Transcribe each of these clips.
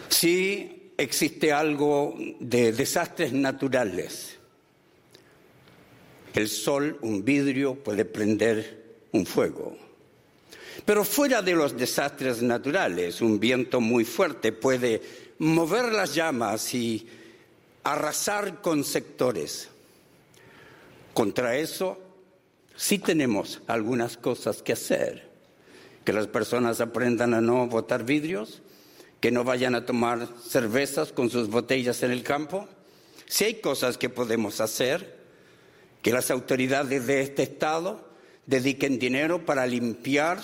Sí existe algo de desastres naturales. El sol, un vidrio, puede prender un fuego. Pero fuera de los desastres naturales, un viento muy fuerte puede mover las llamas y arrasar con sectores. Contra eso, sí tenemos algunas cosas que hacer. Que las personas aprendan a no botar vidrios, que no vayan a tomar cervezas con sus botellas en el campo. Sí hay cosas que podemos hacer, que las autoridades de este estado dediquen dinero para limpiar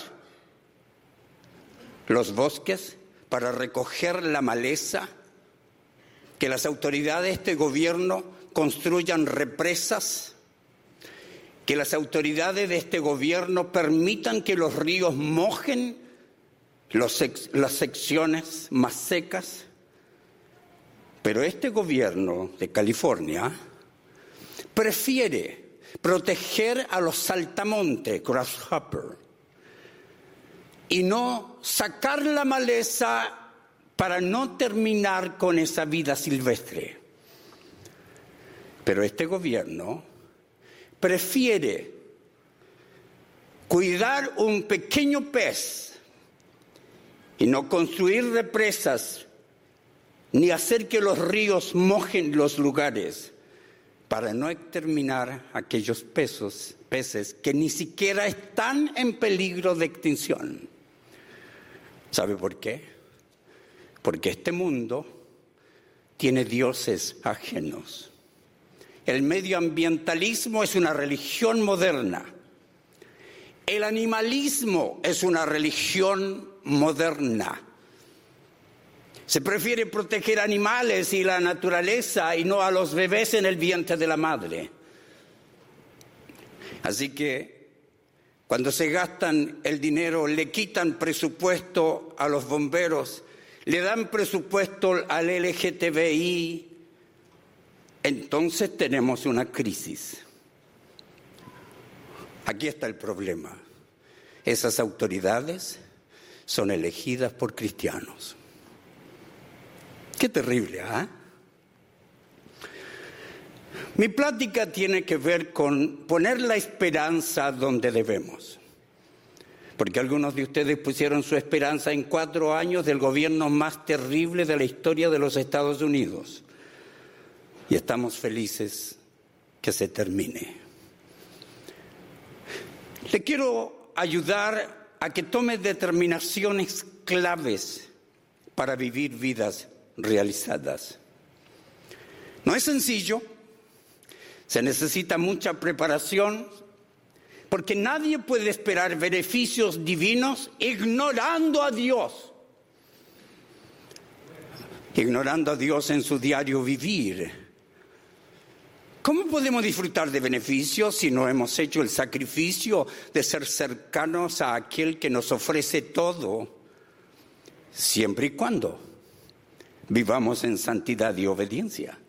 los bosques, para recoger la maleza, que las autoridades de este gobierno construyan represas, que las autoridades de este gobierno permitan que los ríos mojen las secciones más secas. Pero este gobierno de California prefiere proteger a los saltamontes, grasshopper, y no sacar la maleza para no terminar con esa vida silvestre. Pero este gobierno prefiere cuidar un pequeño pez y no construir represas ni hacer que los ríos mojen los lugares para no exterminar aquellos peces que ni siquiera están en peligro de extinción. ¿Sabe por qué? Porque este mundo tiene dioses ajenos. El medioambientalismo es una religión moderna. El animalismo es una religión moderna. Se prefiere proteger animales y la naturaleza y no a los bebés en el vientre de la madre. Así que cuando se gastan el dinero, le quitan presupuesto a los bomberos, le dan presupuesto al LGTBI, entonces tenemos una crisis. Aquí está el problema. Esas autoridades son elegidas por cristianos. Qué terrible, ¿eh? Mi plática tiene que ver con poner la esperanza donde debemos. Porque algunos de ustedes pusieron su esperanza en 4 años del gobierno más terrible de la historia de los Estados Unidos. Y estamos felices que se termine. Le quiero ayudar a que tome determinaciones claves para vivir vidas realizadas. No es sencillo, se necesita mucha preparación, porque nadie puede esperar beneficios divinos ignorando a Dios. Ignorando a Dios en su diario vivir. ¿Cómo podemos disfrutar de beneficios si no hemos hecho el sacrificio de ser cercanos a aquel que nos ofrece todo, siempre y cuando vivamos en santidad y obediencia?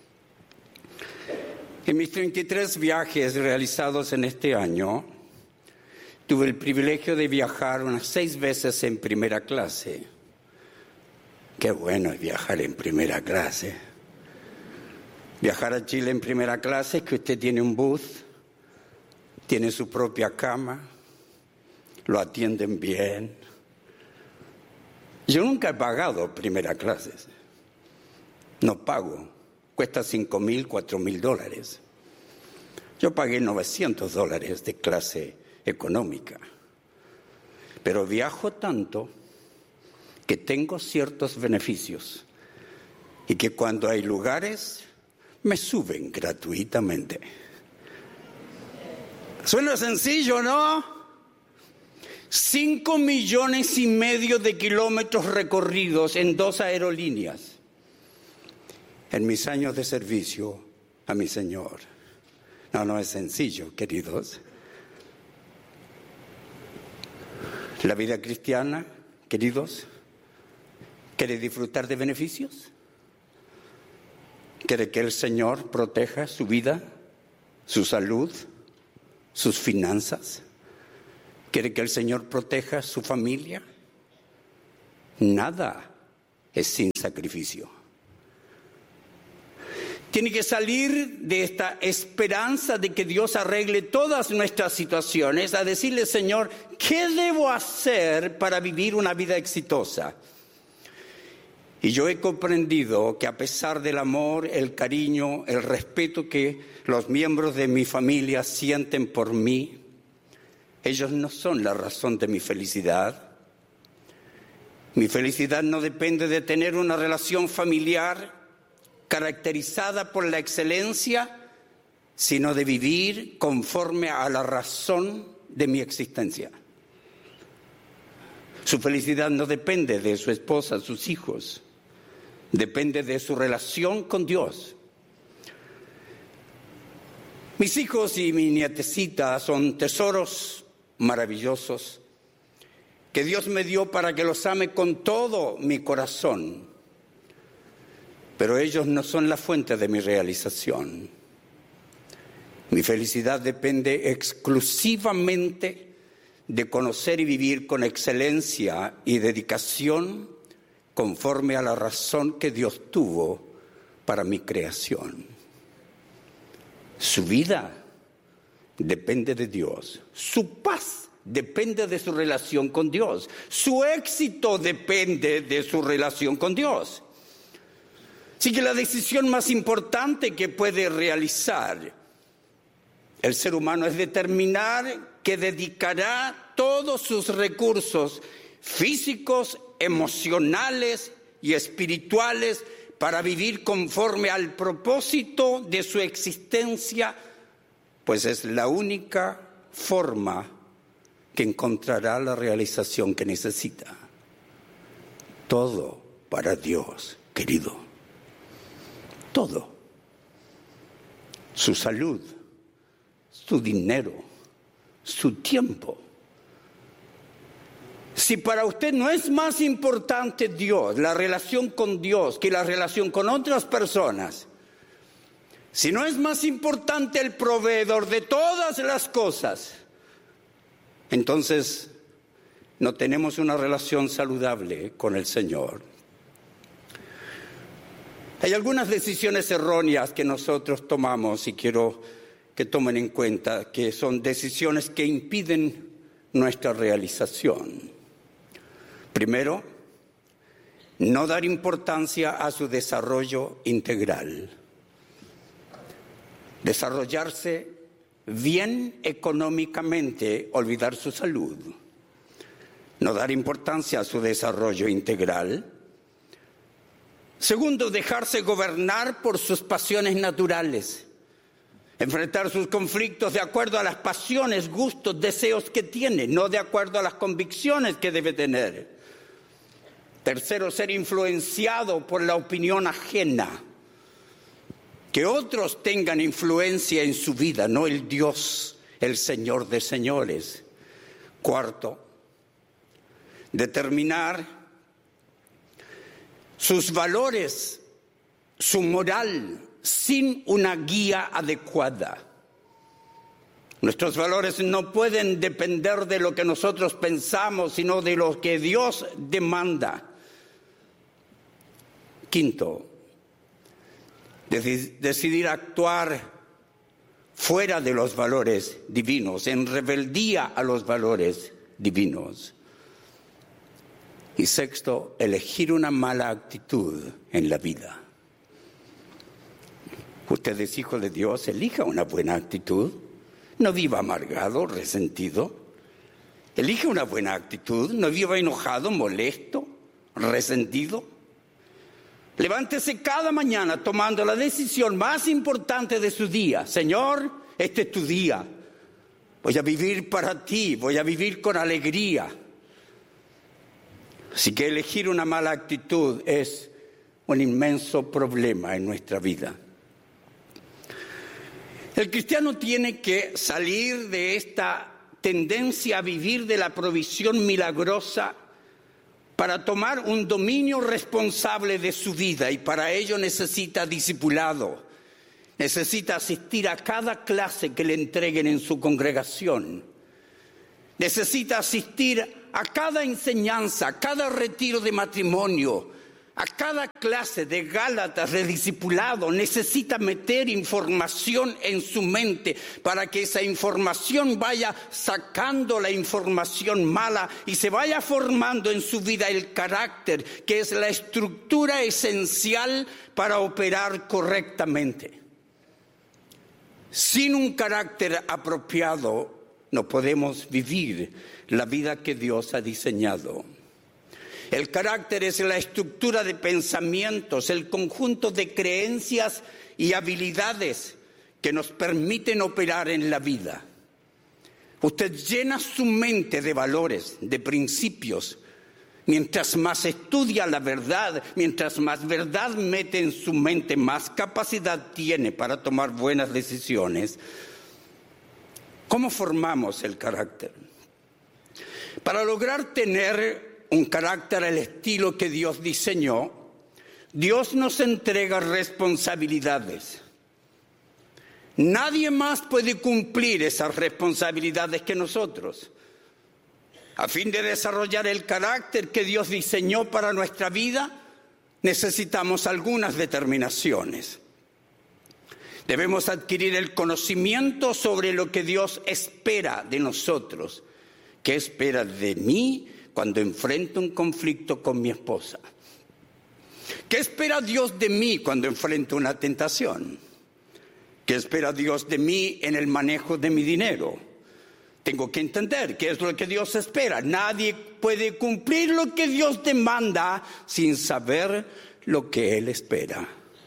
En mis 33 viajes realizados en este año, tuve el privilegio de viajar unas 6 veces en primera clase. Qué bueno es viajar en primera clase. Viajar a Chile en primera clase es que usted tiene un bus, tiene su propia cama, lo atienden bien. Yo nunca he pagado primera clase. No pago. Cuesta $5,000, $4,000. Yo pagué $900 de clase económica. Pero viajo tanto que tengo ciertos beneficios y que cuando hay lugares me suben gratuitamente. Suena sencillo, ¿no? 5,5 millones de kilómetros recorridos en 2 aerolíneas en mis años de servicio a mi Señor. No es sencillo, queridos. La vida cristiana, queridos, ¿quiere disfrutar de beneficios? ¿Quiere que el Señor proteja su vida, su salud, sus finanzas? ¿Quiere que el Señor proteja su familia? Nada es sin sacrificio. Tiene que salir de esta esperanza de que Dios arregle todas nuestras situaciones a decirle, Señor, ¿qué debo hacer para vivir una vida exitosa? Y yo he comprendido que a pesar del amor, el cariño, el respeto que los miembros de mi familia sienten por mí, ellos no son la razón de mi felicidad. Mi felicidad no depende de tener una relación familiar caracterizada por la excelencia, sino de vivir conforme a la razón de mi existencia. Su felicidad no depende de su esposa, sus hijos, depende de su relación con Dios. Mis hijos y mi nietecita son tesoros maravillosos que Dios me dio para que los ame con todo mi corazón. Pero ellos no son la fuente de mi realización. Mi felicidad depende exclusivamente de conocer y vivir con excelencia y dedicación conforme a la razón que Dios tuvo para mi creación. Su vida depende de Dios. Su paz depende de su relación con Dios. Su éxito depende de su relación con Dios. Así que la decisión más importante que puede realizar el ser humano es determinar que dedicará todos sus recursos físicos, emocionales y espirituales para vivir conforme al propósito de su existencia, pues es la única forma que encontrará la realización que necesita. Todo para Dios, querido. Todo. Su salud, su dinero, su tiempo. Si para usted no es más importante Dios, la relación con Dios, que la relación con otras personas, si no es más importante el proveedor de todas las cosas, entonces no tenemos una relación saludable con el Señor. Hay algunas decisiones erróneas que nosotros tomamos y quiero que tomen en cuenta que son decisiones que impiden nuestra realización. Primero, no dar importancia a su desarrollo integral. Desarrollarse bien económicamente, olvidar su salud. No dar importancia a su desarrollo integral. Segundo, dejarse gobernar por sus pasiones naturales. Enfrentar sus conflictos de acuerdo a las pasiones, gustos, deseos que tiene, no de acuerdo a las convicciones que debe tener. Tercero, ser influenciado por la opinión ajena. Que otros tengan influencia en su vida, no el Dios, el Señor de señores. Cuarto, determinar sus valores, su moral, sin una guía adecuada. Nuestros valores no pueden depender de lo que nosotros pensamos, sino de lo que Dios demanda. Quinto, decidir actuar fuera de los valores divinos, en rebeldía a los valores divinos. Y sexto, elegir una mala actitud en la vida. Usted es hijo de Dios, elija una buena actitud. No viva amargado, resentido. Elige una buena actitud, no viva enojado, molesto, resentido. Levántese cada mañana tomando la decisión más importante de su día. Señor, este es tu día. Voy a vivir para ti, voy a vivir con alegría. Así que elegir una mala actitud es un inmenso problema en nuestra vida. El cristiano tiene que salir de esta tendencia a vivir de la provisión milagrosa para tomar un dominio responsable de su vida, y para ello necesita discipulado, necesita asistir a cada clase que le entreguen en su congregación, necesita asistir a cada enseñanza, a cada retiro de matrimonio, A cada clase de Gálatas, de discipulado, necesita meter información en su mente para que esa información vaya sacando la información mala y se vaya formando en su vida el carácter, que es la estructura esencial para operar correctamente. Sin un carácter apropiado, no podemos vivir la vida que Dios ha diseñado. El carácter es la estructura de pensamientos, el conjunto de creencias y habilidades que nos permiten operar en la vida. Usted llena su mente de valores, de principios. Mientras más estudia la verdad, mientras más verdad mete en su mente, más capacidad tiene para tomar buenas decisiones. ¿Cómo formamos el carácter? Para lograr tener un carácter al estilo que Dios diseñó, Dios nos entrega responsabilidades. Nadie más puede cumplir esas responsabilidades que nosotros. A fin de desarrollar el carácter que Dios diseñó para nuestra vida, necesitamos algunas determinaciones. Debemos adquirir el conocimiento sobre lo que Dios espera de nosotros. ¿Qué espera de mí cuando enfrento un conflicto con mi esposa? ¿Qué espera Dios de mí cuando enfrento una tentación? ¿Qué espera Dios de mí en el manejo de mi dinero? Tengo que entender qué es lo que Dios espera. Nadie puede cumplir lo que Dios demanda sin saber lo que Él espera.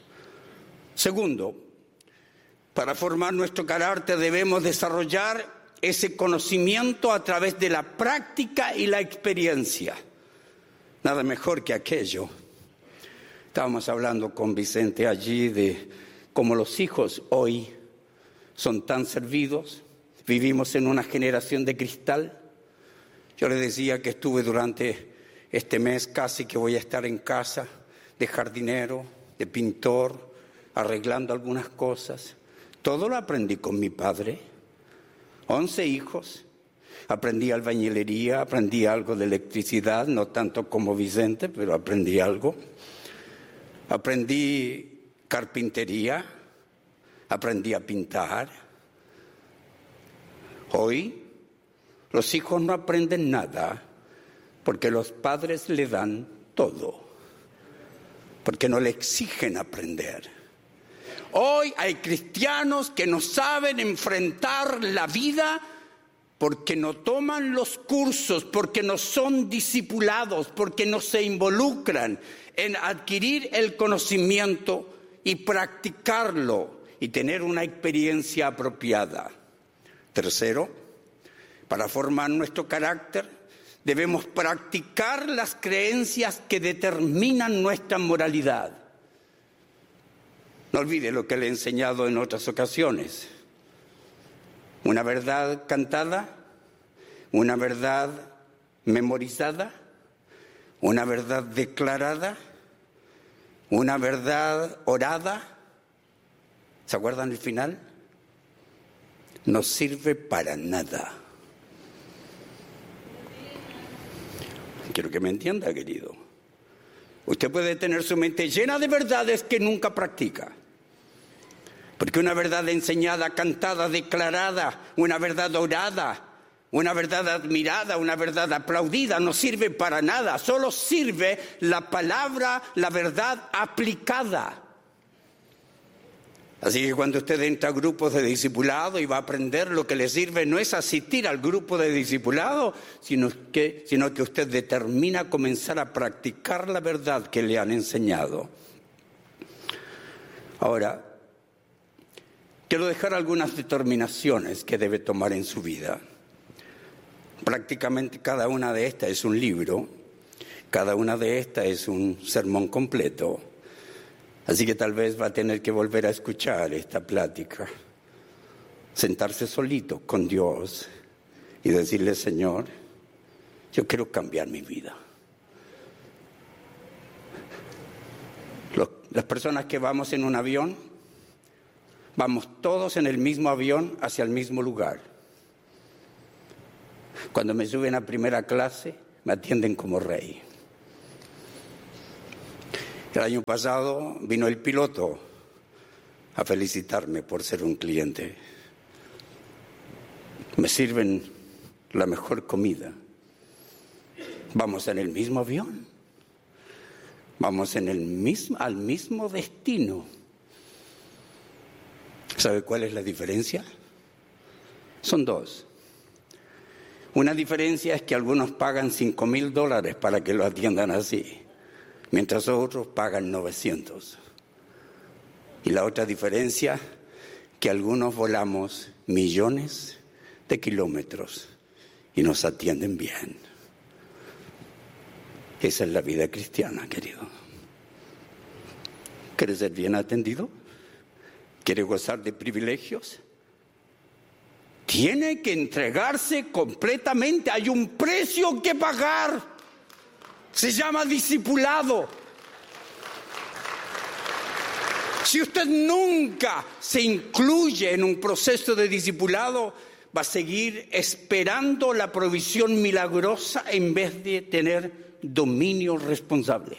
Segundo, para formar nuestro carácter debemos desarrollar ese conocimiento a través de la práctica y la experiencia. Nada mejor que aquello. Estábamos hablando con Vicente allí de cómo los hijos hoy son tan servidos. Vivimos en una generación de cristal. Yo le decía que estuve durante este mes casi que voy a estar en casa de jardinero, de pintor, arreglando algunas cosas. Todo lo aprendí con mi padre. 11 hijos. Aprendí albañilería, aprendí algo de electricidad, no tanto como Vicente, pero aprendí algo. Aprendí carpintería, aprendí a pintar. Hoy los hijos no aprenden nada porque los padres le dan todo, porque no le exigen aprender. Hoy hay cristianos que no saben enfrentar la vida porque no toman los cursos, porque no son discipulados, porque no se involucran en adquirir el conocimiento y practicarlo y tener una experiencia apropiada. Tercero, para formar nuestro carácter, debemos practicar las creencias que determinan nuestra moralidad. No olvide lo que le he enseñado en otras ocasiones. Una verdad cantada, una verdad memorizada, una verdad declarada, una verdad orada. ¿Se acuerdan el final? No sirve para nada. Quiero que me entienda, querido. Usted puede tener su mente llena de verdades que nunca practica. Porque una verdad enseñada, cantada, declarada, una verdad orada, una verdad admirada, una verdad aplaudida, no sirve para nada. Solo sirve la palabra, la verdad aplicada. Así que cuando usted entra a grupos de discipulado y va a aprender, lo que le sirve no es asistir al grupo de discipulado, sino que usted determina comenzar a practicar la verdad que le han enseñado. Ahora, quiero dejar algunas determinaciones que debe tomar en su vida. Prácticamente cada una de estas es un libro, cada una de estas es un sermón completo. Así que tal vez va a tener que volver a escuchar esta plática, sentarse solito con Dios y decirle: Señor, yo quiero cambiar mi vida. Las personas que vamos en un avión, vamos todos en el mismo avión hacia el mismo lugar. Cuando me suben a primera clase, me atienden como rey. El año pasado vino el piloto a felicitarme por ser un cliente. Me sirven la mejor comida. Vamos en el mismo avión. Vamos al mismo destino. ¿Sabe cuál es la diferencia? Son dos. Una diferencia es que algunos pagan $5,000 para que lo atiendan así, mientras otros pagan 900. Y la otra diferencia, que algunos volamos millones de kilómetros y nos atienden bien. Esa es la vida cristiana, querido. ¿Quiere ser bien atendido? ¿Quiere gozar de privilegios? Tiene que entregarse completamente. Hay un precio que pagar. Se llama discipulado. Si usted nunca se incluye en un proceso de discipulado, va a seguir esperando la provisión milagrosa en vez de tener dominio responsable.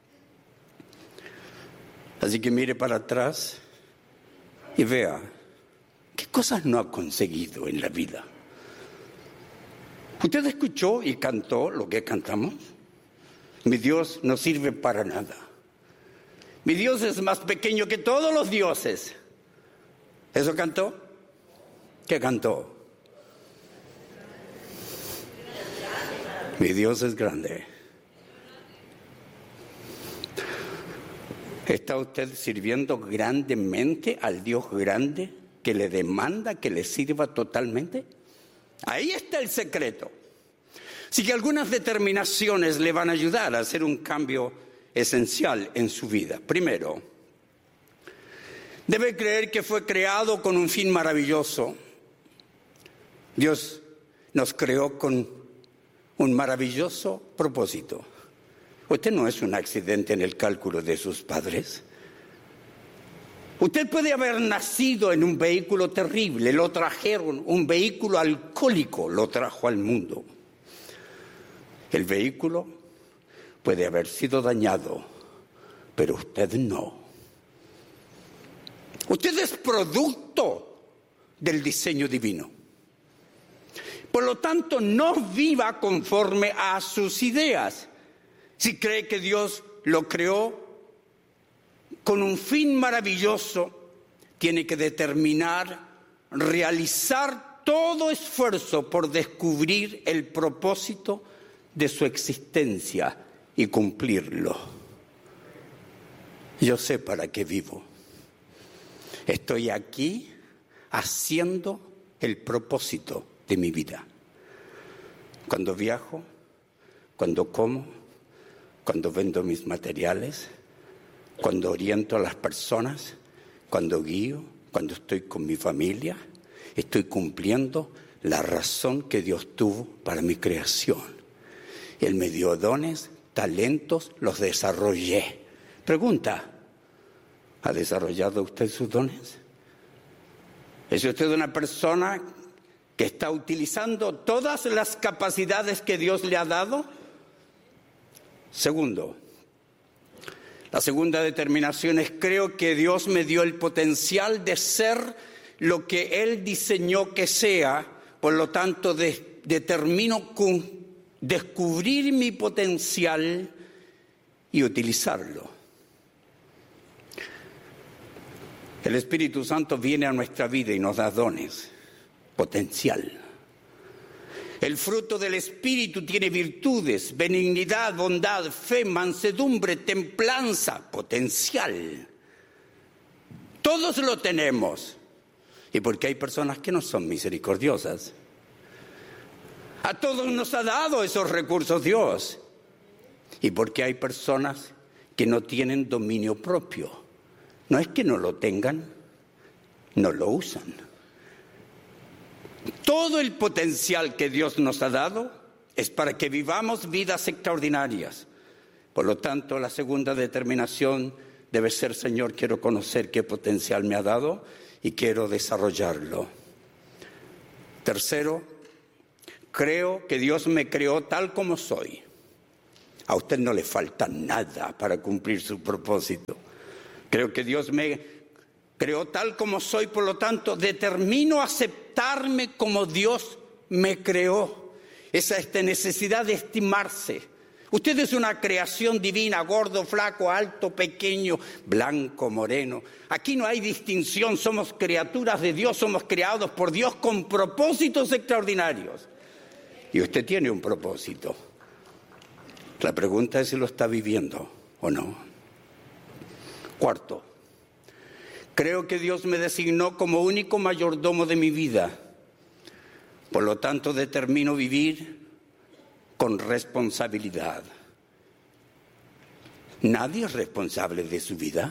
Así que mire para atrás y vea qué cosas no ha conseguido en la vida. ¿Usted escuchó y cantó lo que cantamos? Mi Dios no sirve para nada. Mi Dios es más pequeño que todos los dioses. ¿Eso cantó? ¿Qué cantó? Mi Dios es grande. ¿Está usted sirviendo grandemente al Dios grande que le demanda que le sirva totalmente? Ahí está el secreto. Así que algunas determinaciones le van a ayudar a hacer un cambio esencial en su vida. Primero, debe creer que fue creado con un fin maravilloso. Dios nos creó con un maravilloso propósito. Usted no es un accidente en el cálculo de sus padres. Usted puede haber nacido en un vehículo terrible, lo trajeron, un vehículo alcohólico lo trajo al mundo. El vehículo puede haber sido dañado, pero usted no. Usted es producto del diseño divino. Por lo tanto, no viva conforme a sus ideas. Si cree que Dios lo creó con un fin maravilloso, tiene que determinar, realizar todo esfuerzo por descubrir el propósito de su existencia y cumplirlo. Yo sé para qué vivo. Estoy aquí haciendo el propósito de mi vida. Cuando viajo, cuando como, cuando vendo mis materiales, cuando oriento a las personas, cuando guío, cuando estoy con mi familia, estoy cumpliendo la razón que Dios tuvo para mi creación. Él me dio dones, talentos, los desarrollé. Pregunta, ¿ha desarrollado usted sus dones? ¿Es usted una persona que está utilizando todas las capacidades que Dios le ha dado? Segundo, la segunda determinación es: creo que Dios me dio el potencial de ser lo que Él diseñó que sea, por lo tanto determino descubrir mi potencial y utilizarlo. El Espíritu Santo viene a nuestra vida y nos da dones, potencial. El fruto del Espíritu tiene virtudes, benignidad, bondad, fe, mansedumbre, templanza, potencial. Todos lo tenemos. Y porque hay personas que no son misericordiosas. A todos nos ha dado esos recursos Dios. Y porque hay personas que no tienen dominio propio. No es que no lo tengan, no lo usan. Todo el potencial que Dios nos ha dado es para que vivamos vidas extraordinarias. Por lo tanto, la segunda determinación debe ser: Señor, quiero conocer qué potencial me ha dado y quiero desarrollarlo. Tercero, creo que Dios me creó tal como soy. A usted no le falta nada para cumplir su propósito. Creo que Dios me creó tal como soy, por lo tanto, determino aceptarme como Dios me creó. Esa necesidad de estimarse. Usted es una creación divina, gordo, flaco, alto, pequeño, blanco, moreno. Aquí no hay distinción, somos criaturas de Dios, somos creados por Dios con propósitos extraordinarios. Y usted tiene un propósito. La pregunta es si lo está viviendo o no. Cuarto, creo que Dios me designó como único mayordomo de mi vida. Por lo tanto, determino vivir con responsabilidad. Nadie es responsable de su vida.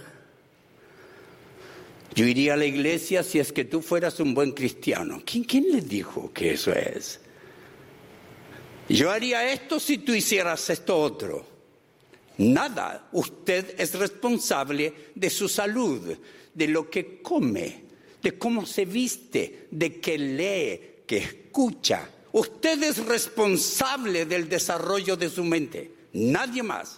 Yo iría a la iglesia si es que tú fueras un buen cristiano. ¿Quién le dijo que eso es? Yo haría esto si tú hicieras esto otro. Nada. Usted es responsable de su salud, de lo que come, de cómo se viste, de que lee, que escucha. Usted es responsable del desarrollo de su mente, nadie más.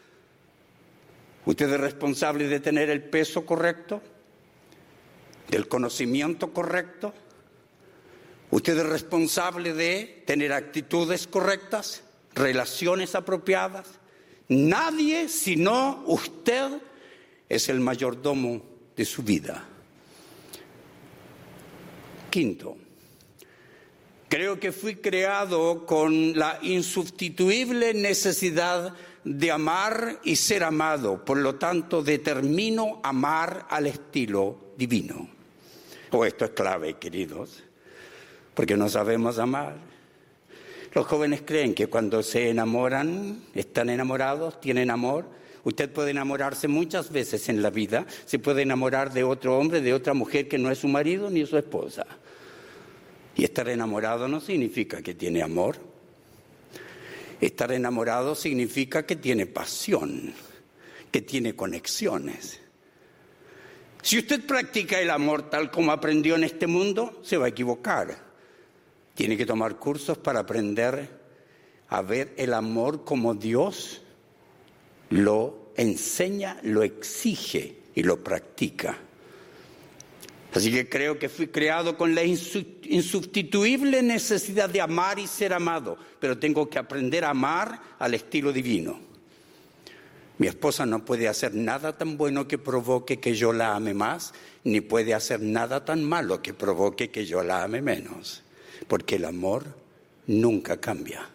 Usted es responsable de tener el peso correcto, del conocimiento correcto. Usted es responsable de tener actitudes correctas, relaciones apropiadas. Nadie sino usted es el mayordomo de su vida. Quinto, creo que fui creado con la insustituible necesidad de amar y ser amado. Por lo tanto, determino amar al estilo divino. Esto es clave, queridos, porque no sabemos amar. Los jóvenes creen que cuando se enamoran, están enamorados, tienen amor. Usted puede enamorarse muchas veces en la vida. Se puede enamorar de otro hombre, de otra mujer que no es su marido ni su esposa. Y estar enamorado no significa que tiene amor. Estar enamorado significa que tiene pasión, que tiene conexiones. Si usted practica el amor tal como aprendió en este mundo, se va a equivocar. Tiene que tomar cursos para aprender a ver el amor como Dios lo enseña, lo exige y lo practica. Así que creo que fui creado con la insustituible necesidad de amar y ser amado, pero tengo que aprender a amar al estilo divino. Mi esposa no puede hacer nada tan bueno que provoque que yo la ame más, ni puede hacer nada tan malo que provoque que yo la ame menos, porque el amor nunca cambia.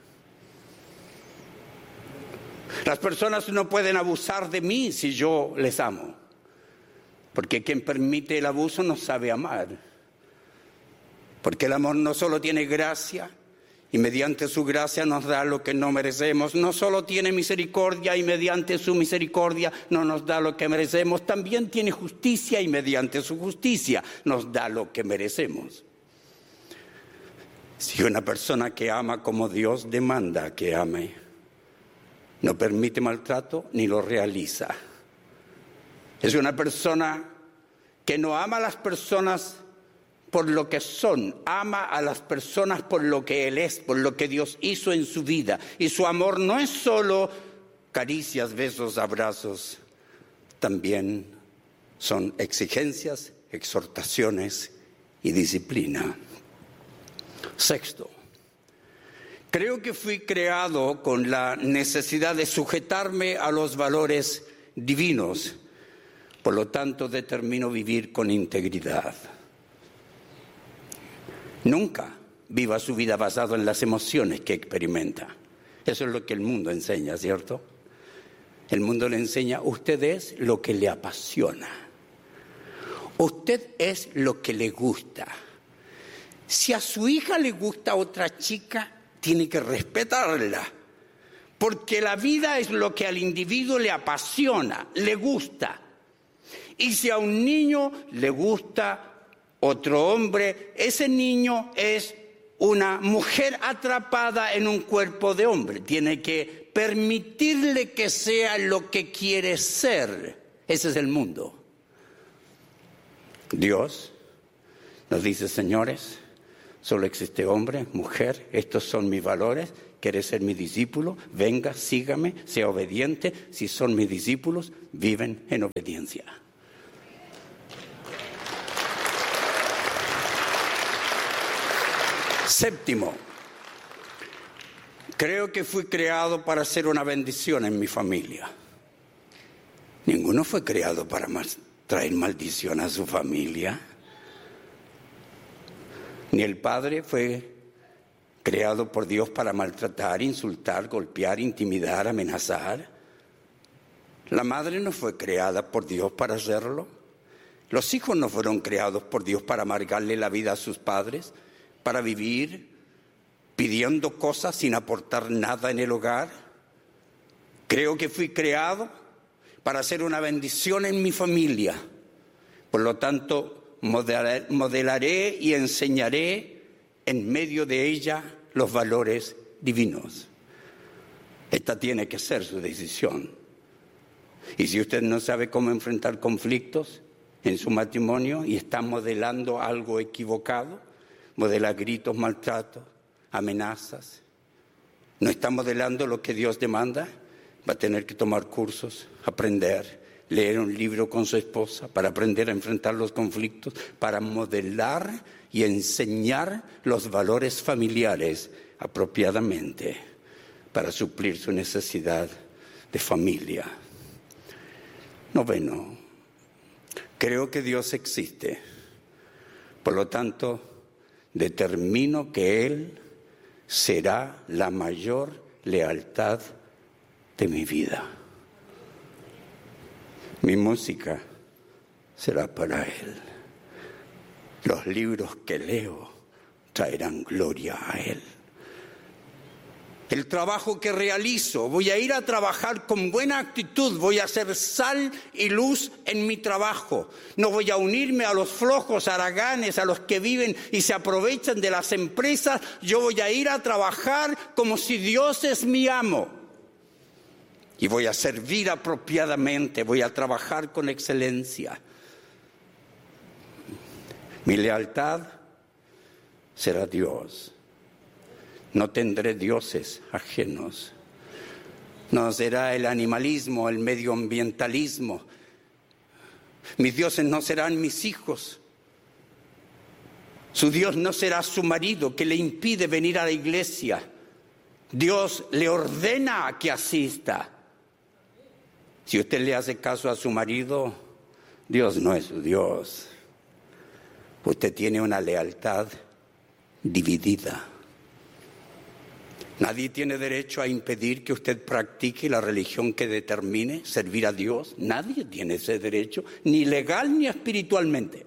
Las personas no pueden abusar de mí si yo les amo, porque quien permite el abuso no sabe amar. Porque el amor no solo tiene gracia y mediante su gracia nos da lo que no merecemos, no solo tiene misericordia y mediante su misericordia no nos da lo que merecemos, también tiene justicia y mediante su justicia nos da lo que merecemos. Si una persona que ama como Dios demanda que ame, no permite maltrato ni lo realiza. Es una persona que no ama a las personas por lo que son, ama a las personas por lo que Él es, por lo que Dios hizo en su vida. Y su amor no es solo caricias, besos, abrazos, también son exigencias, exhortaciones y disciplina. Sexto, creo que fui creado con la necesidad de sujetarme a los valores divinos. Por lo tanto, determino vivir con integridad. Nunca viva su vida basado en las emociones que experimenta. Eso es lo que el mundo enseña, ¿cierto? El mundo le enseña, usted es lo que le apasiona. Usted es lo que le gusta. Si a su hija le gusta otra chica, tiene que respetarla. Porque la vida es lo que al individuo le apasiona, le gusta. Y si a un niño le gusta otro hombre, ese niño es una mujer atrapada en un cuerpo de hombre. Tiene que permitirle que sea lo que quiere ser. Ese es el mundo. Dios nos dice, señores, solo existe hombre, mujer, estos son mis valores ¿Quieres ser mi discípulo? Venga, sígame, sea obediente. Si son mis discípulos, viven en obediencia. Séptimo, creo que fui creado para ser una bendición en mi familia. Ninguno fue creado para traer maldición a su familia. Ni el padre fue creado por Dios para maltratar, insultar, golpear, intimidar, amenazar. La madre no fue creada por Dios para hacerlo. Los hijos no fueron creados por Dios para amargarle la vida a sus padres, para vivir pidiendo cosas sin aportar nada en el hogar. Creo que fui creado para ser una bendición en mi familia. Por lo tanto, modelaré y enseñaré en medio de ella los valores divinos. Esta tiene que ser su decisión. Y si usted no sabe cómo enfrentar conflictos en su matrimonio y está modelando algo equivocado, modela gritos, maltratos, amenazas, no está modelando lo que Dios demanda, va a tener que tomar cursos, aprender, leer un libro con su esposa para aprender a enfrentar los conflictos, para modelar y enseñar los valores familiares apropiadamente para suplir su necesidad de familia. Noveno, creo que Dios existe. Por lo tanto, determino que Él será la mayor lealtad de mi vida. Mi música será para Él. Los libros que leo traerán gloria a Él. El trabajo que realizo, voy a ir a trabajar con buena actitud, voy a ser sal y luz en mi trabajo. No voy a unirme a los flojos, haraganes, a los que viven y se aprovechan de las empresas. Yo voy a ir a trabajar como si Dios es mi amo. Y voy a servir apropiadamente, voy a trabajar con excelencia. Mi lealtad será Dios. No tendré dioses ajenos. No será el animalismo, el medioambientalismo. Mis dioses no serán mis hijos. Su Dios no será su marido que le impide venir a la iglesia. Dios le ordena que asista. Si usted le hace caso a su marido, Dios no es su Dios. Usted tiene una lealtad dividida. Nadie tiene derecho a impedir que usted practique la religión que determine servir a Dios. Nadie tiene ese derecho, ni legal ni espiritualmente.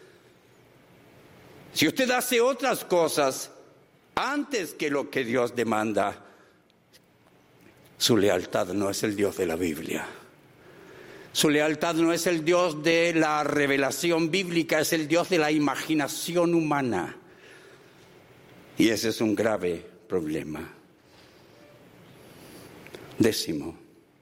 Si usted hace otras cosas antes que lo que Dios demanda, su lealtad no es el Dios de la Biblia. Su lealtad no es el Dios de la revelación bíblica, es el Dios de la imaginación humana. Y ese es un grave problema. Décimo,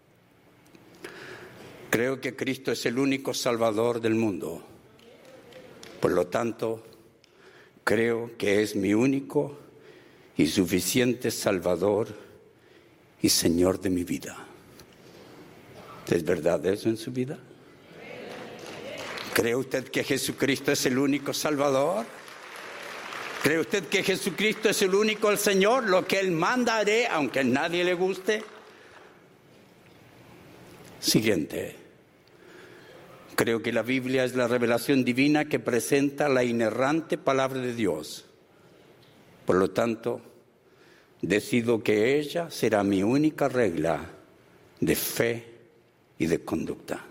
creo que Cristo es el único Salvador del mundo. Por lo tanto, creo que es mi único y suficiente Salvador y Señor de mi vida. ¿Es verdad eso en su vida? ¿Cree usted que Jesucristo es el único Salvador? ¿Cree usted que Jesucristo es el único el Señor? Lo que Él manda haré, aunque a nadie le guste. Siguiente. Creo que la Biblia es la revelación divina que presenta la inerrante palabra de Dios. Por lo tanto, decido que ella será mi única regla de fe y de conducta.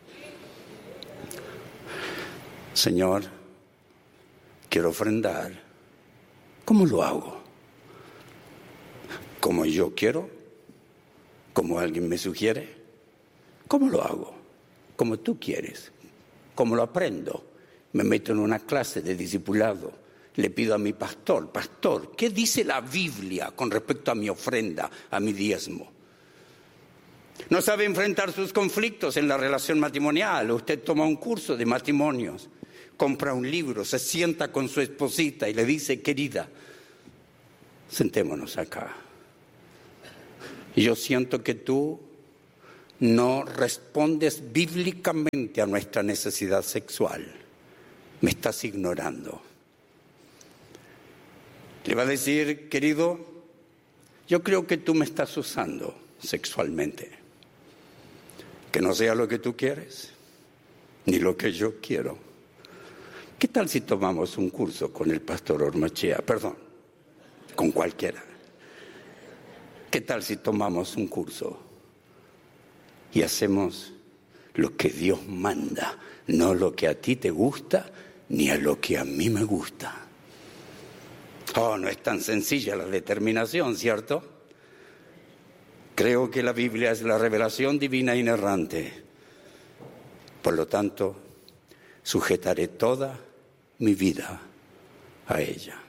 Señor, quiero ofrendar. ¿Cómo lo hago? ¿Como yo quiero? ¿Como alguien me sugiere? ¿Cómo lo hago? Como tú quieres. ¿Cómo lo aprendo? Me meto en una clase de discipulado. Le pido a mi pastor, pastor, ¿qué dice la Biblia con respecto a mi ofrenda, a mi diezmo? No sabe enfrentar sus conflictos en la relación matrimonial. Usted toma un curso de matrimonios, compra un libro, se sienta con su esposita y le dice, querida, sentémonos acá. Y yo siento que tú no respondes bíblicamente a nuestra necesidad sexual. Me estás ignorando. Le va a decir, querido, yo creo que tú me estás usando sexualmente. Que no sea lo que tú quieres, ni lo que yo quiero. ¿Qué tal si tomamos un curso con el pastor Ormachea? Perdón, con cualquiera. ¿Qué tal si tomamos un curso y hacemos lo que Dios manda, no lo que a ti te gusta, ni a lo que a mí me gusta? Oh, no es tan sencilla la determinación, ¿cierto? Creo que la Biblia es la revelación divina inerrante. Por lo tanto, sujetaré toda mi vida a ella.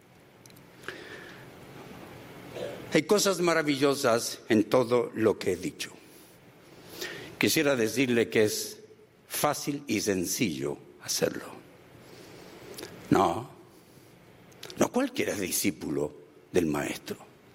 Hay cosas maravillosas en todo lo que he dicho. Quisiera decirle que es fácil y sencillo hacerlo. No cualquiera es discípulo del Maestro.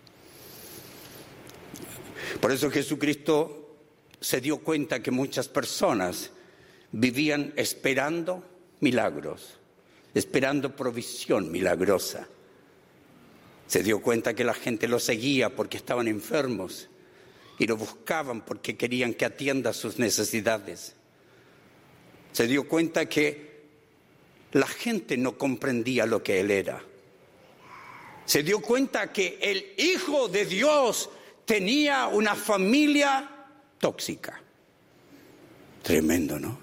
Por eso Jesucristo se dio cuenta que muchas personas vivían esperando milagros, esperando provisión milagrosa. Se dio cuenta que la gente lo seguía porque estaban enfermos y lo buscaban porque querían que atienda sus necesidades. Se dio cuenta que la gente no comprendía lo que él era. Se dio cuenta que el Hijo de Dios tenía una familia tóxica. Tremendo, ¿no?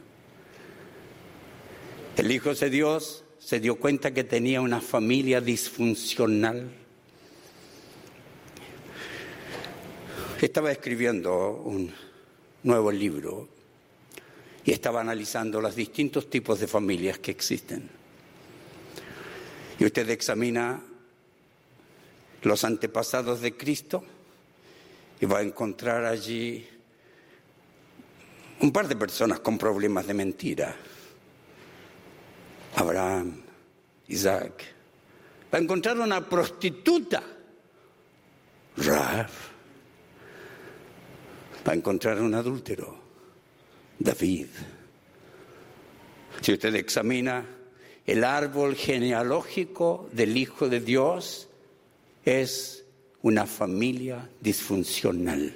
El Hijo de Dios se dio cuenta que tenía una familia disfuncional. Estaba escribiendo un nuevo libro y estaba analizando los distintos tipos de familias que existen. Y usted examina los antepasados de Cristo y va a encontrar allí un par de personas con problemas de mentira. Abraham, Isaac. Va a encontrar una prostituta, Rahab. Va a encontrar un adúltero, David. Si usted examina el árbol genealógico del Hijo de Dios, es una familia disfuncional.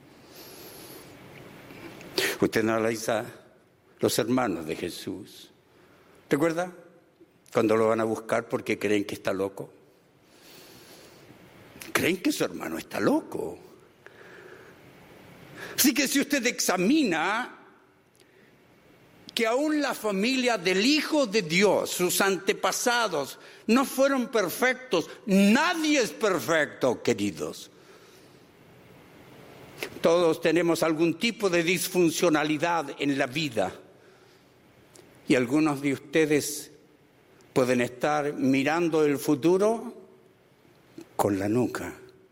Usted analiza los hermanos de Jesús. ¿Recuerda cuando lo van a buscar porque creen que está loco? Creen que su hermano está loco. Así que si usted examina que aún la familia del Hijo de Dios, sus antepasados, no fueron perfectos. Nadie es perfecto, queridos. Todos tenemos algún tipo de disfuncionalidad en la vida. Y algunos de ustedes pueden estar mirando el futuro con la nuca.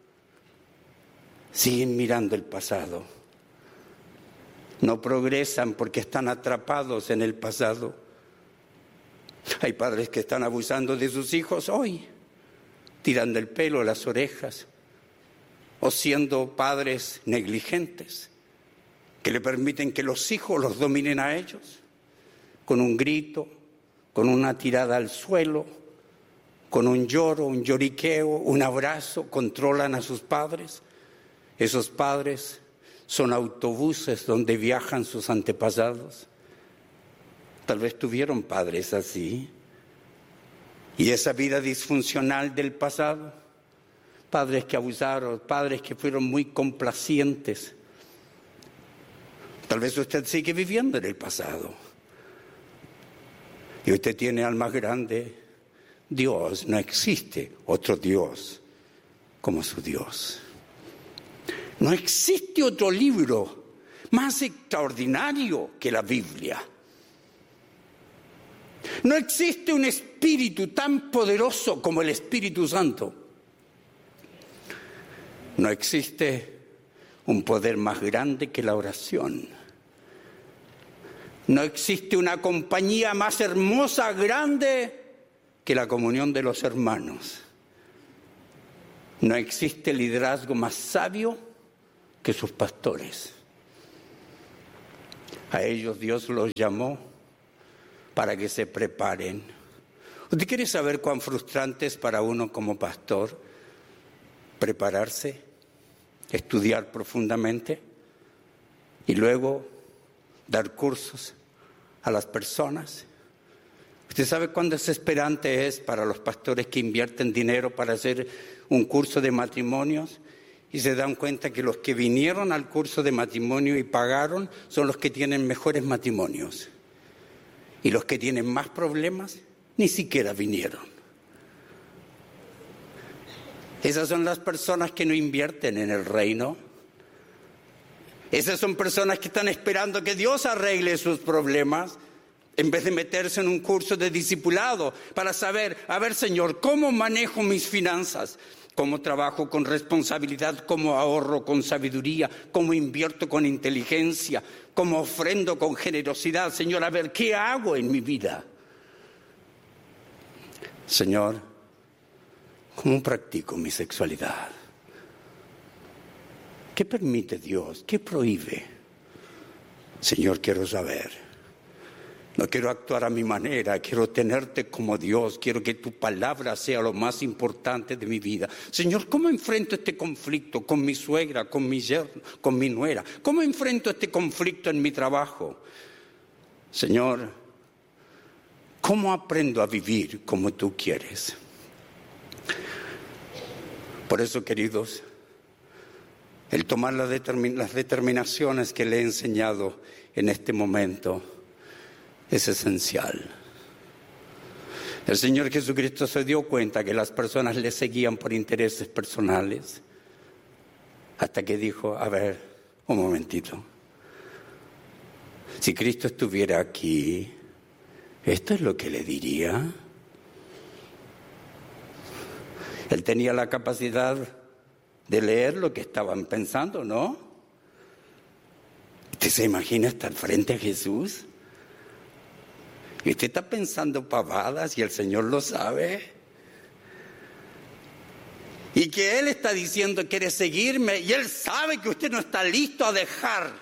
Siguen mirando el pasado. No progresan porque están atrapados en el pasado. Hay padres que están abusando de sus hijos hoy, tirando el pelo, las orejas, o siendo padres negligentes, que le permiten que los hijos los dominen a ellos, con un grito, con una tirada al suelo, con un lloro, un lloriqueo, un abrazo, controlan a sus padres. Esos padres son autobuses donde viajan sus antepasados. Tal vez tuvieron padres así. Y esa vida disfuncional del pasado, padres que abusaron, padres que fueron muy complacientes. Tal vez usted sigue viviendo en el pasado. Y usted tiene al más grande Dios. No existe otro Dios como su Dios. No existe otro libro más extraordinario que la Biblia. No existe un espíritu tan poderoso como el Espíritu Santo. No existe un poder más grande que la oración. No existe una compañía más hermosa, grande que la comunión de los hermanos. No existe liderazgo más sabio que sus pastores. A ellos Dios los llamó para que se preparen. ¿Usted quiere saber cuán frustrante es para uno como pastor prepararse, estudiar profundamente y luego dar cursos a las personas? ¿Usted sabe cuán desesperante es para los pastores que invierten dinero para hacer un curso de matrimonios y se dan cuenta que los que vinieron al curso de matrimonio y pagaron son los que tienen mejores matrimonios? Y los que tienen más problemas ni siquiera vinieron. Esas son las personas que no invierten en el reino. Esas son personas que están esperando que Dios arregle sus problemas en vez de meterse en un curso de discipulado para saber, a ver, Señor, ¿cómo manejo mis finanzas? ¿Cómo trabajo con responsabilidad? ¿Cómo ahorro con sabiduría? ¿Cómo invierto con inteligencia? ¿Cómo ofrendo con generosidad? Señor, a ver, ¿qué hago en mi vida? Señor, ¿cómo practico mi sexualidad? ¿Qué permite Dios? ¿Qué prohíbe? Señor, quiero saber. No quiero actuar a mi manera, quiero tenerte como Dios, quiero que tu palabra sea lo más importante de mi vida. Señor, ¿cómo enfrento este conflicto con mi suegra, con mi yerno, con mi nuera? ¿Cómo enfrento este conflicto en mi trabajo? Señor, ¿cómo aprendo a vivir como tú quieres? Por eso, queridos, el tomar las determinaciones que le he enseñado en este momento es esencial. El Señor Jesucristo se dio cuenta que las personas le seguían por intereses personales, hasta que dijo, a ver, un momentito, si Cristo estuviera aquí, ¿esto es lo que le diría? Él tenía la capacidad de leer lo que estaban pensando, ¿no? ¿Usted se imagina estar frente a Jesús? ¿Y usted está pensando pavadas y el Señor lo sabe? Y que Él está diciendo, quiere seguirme, y Él sabe que usted no está listo a dejar.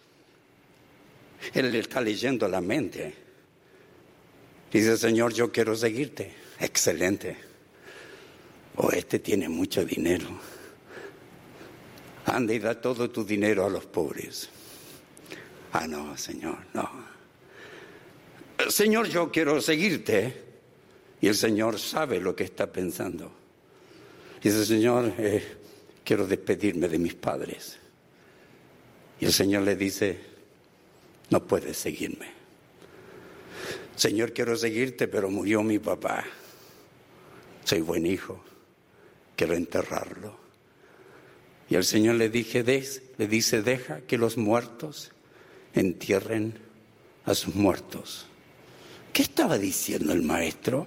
Él le está leyendo la mente. Dice, Señor, yo quiero seguirte. Excelente. O este tiene mucho dinero. Anda y da todo tu dinero a los pobres. Ah, no, Señor, no. Señor, yo quiero seguirte. Y el Señor sabe lo que está pensando. Dice, Señor, quiero despedirme de mis padres. Y el Señor le dice, no puedes seguirme. Señor, quiero seguirte, pero murió mi papá. Soy buen hijo, quiero enterrarlo. Y el Señor le dice, deja que los muertos entierren a sus muertos. ¿Qué estaba diciendo el maestro?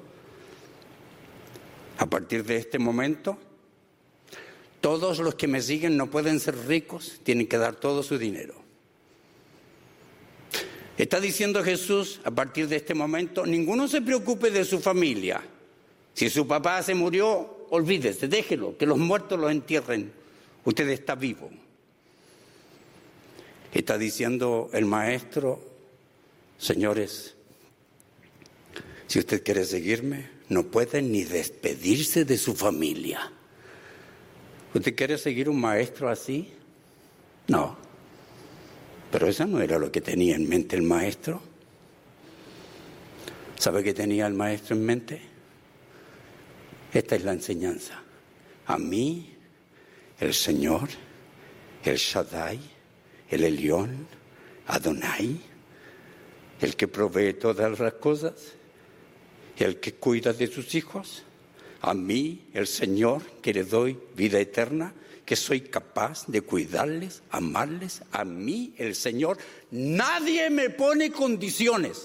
A partir de este momento, todos los que me siguen no pueden ser ricos, tienen que dar todo su dinero. Está diciendo Jesús, a partir de este momento, ninguno se preocupe de su familia. Si su papá se murió, olvídese, déjelo, que los muertos lo entierren. Usted está vivo. Está diciendo el maestro, señores, si usted quiere seguirme, no puede ni despedirse de su familia. ¿Usted quiere seguir un maestro así? No. Pero eso no era lo que tenía en mente el maestro. ¿Sabe qué tenía el maestro en mente? Esta es la enseñanza. A mí, el Señor, el Shaddai, el Elión, Adonai, el que provee todas las cosas, el que cuida de sus hijos, a mí, el Señor, que le doy vida eterna, que soy capaz de cuidarles, amarles, a mí, el Señor, nadie me pone condiciones.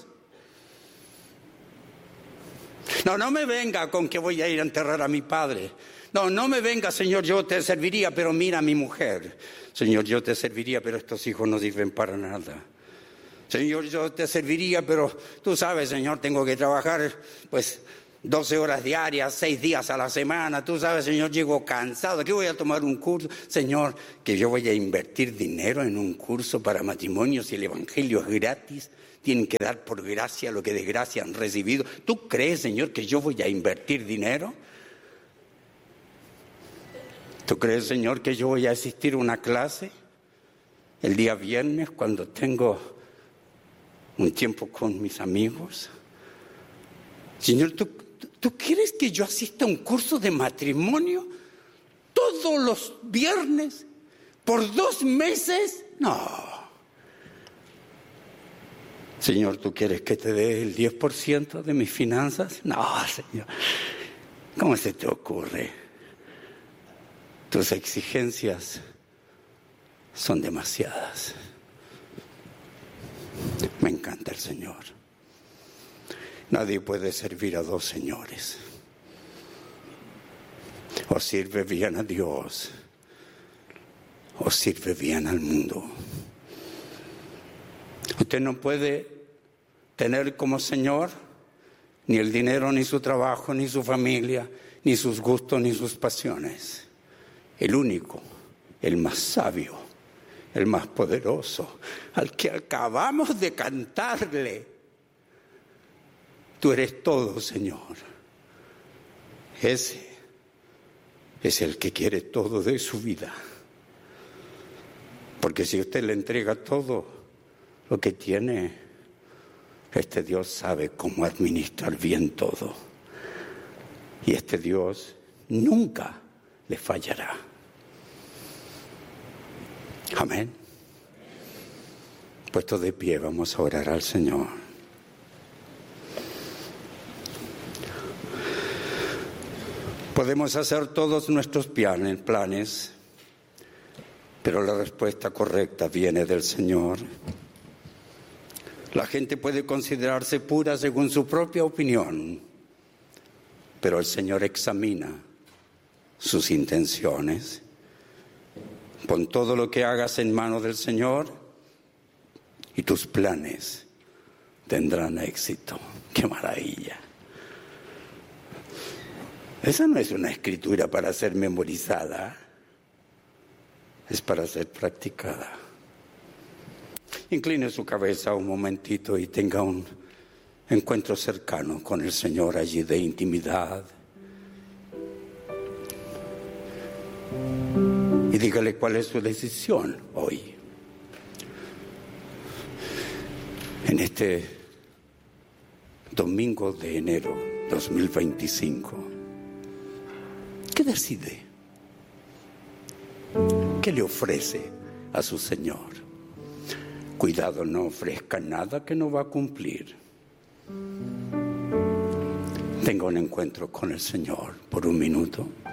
No me venga con que voy a ir a enterrar a mi padre. No me venga, Señor, yo te serviría, pero mira a mi mujer. Señor, yo te serviría, pero estos hijos no sirven para nada. Señor, yo te serviría, pero tú sabes, Señor, tengo que trabajar, pues 12 horas diarias, 6 días a la semana. Tú sabes, Señor, llego cansado. ¿Qué voy a tomar un curso? Señor, que yo voy a invertir dinero en un curso para matrimonios y el evangelio es gratis. Tienen que dar por gracia lo que de gracia han recibido. ¿Tú crees, Señor, que yo voy a invertir dinero? ¿Tú crees, Señor, que yo voy a asistir a una clase el día viernes cuando tengo un tiempo con mis amigos? Señor, ¿tú quieres que yo asista a un curso de matrimonio todos los viernes por 2 meses? No. Señor, ¿tú quieres que te dé el 10% de mis finanzas? No, Señor. ¿Cómo se te ocurre? Tus exigencias son demasiadas. Me encanta el Señor. Nadie puede servir a 2 señores. O sirve bien a Dios, o sirve bien al mundo. Usted no puede tener como Señor ni el dinero, ni su trabajo, ni su familia, ni sus gustos, ni sus pasiones. El único, el más sabio, el más poderoso, al que acabamos de cantarle: tú eres todo, Señor. Ese es el que quiere todo de su vida. Porque si usted le entrega todo lo que tiene, este Dios sabe cómo administrar bien todo. Y este Dios nunca le fallará. Amén. Puesto de pie, vamos a orar al Señor. Podemos hacer todos nuestros planes, pero la respuesta correcta viene del Señor. La gente puede considerarse pura según su propia opinión, pero el Señor examina sus intenciones. Pon todo lo que hagas en manos del Señor y tus planes tendrán éxito. ¡Qué maravilla! Esa no es una escritura para ser memorizada, es para ser practicada. Incline su cabeza un momentito y tenga un encuentro cercano con el Señor allí de intimidad. Y dígale cuál es su decisión hoy. En este domingo de enero 2025. ¿Qué decide? ¿Qué le ofrece a su Señor? Cuidado, no ofrezca nada que no va a cumplir. Tenga un encuentro con el Señor por un minuto.